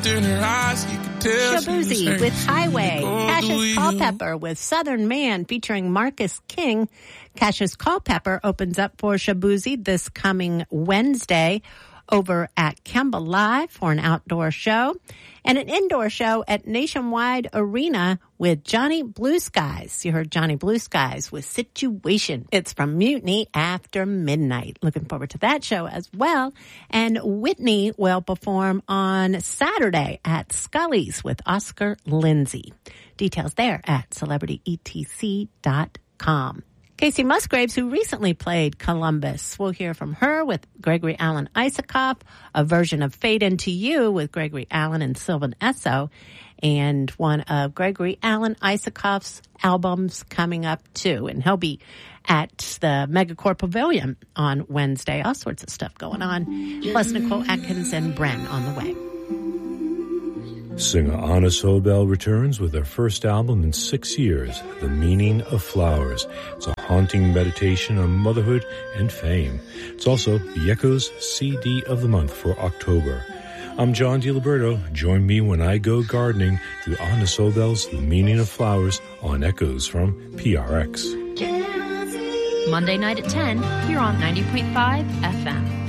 Shaboozey with Highway. Cassius Culpepper with Southern Man featuring Marcus King. Cassius Culpepper opens up for Shaboozey this coming Wednesday over at Kemba Live for an outdoor show and an indoor show at Nationwide Arena with Johnny Blue Skies. You heard Johnny Blue Skies with Situation. It's from Mutiny After Midnight. Looking forward to that show as well. And Whitney will perform on Saturday at Scully's with Oscar Lindsay. Details there at CelebrityETC.com. Casey Musgraves, who recently played Columbus. We'll hear from her with Gregory Alan Isakov, a version of Fade Into You with Gregory Alan and Sylvan Esso, and one of Gregory Alan Isakov's albums coming up too. And he'll be at the Megacorp Pavilion on Wednesday. All sorts of stuff going on. Plus Nicole Atkins and Bren on the way. Singer Anna Sobel returns with her first album in 6 years, The Meaning of Flowers. It's a haunting meditation on motherhood and fame. It's also the Echoes CD of the month for October. I'm John DiLiberto. Join me when I go gardening through Anna Sobel's The Meaning of Flowers on Echoes from PRX. Monday night at 10 here on 90.5 FM.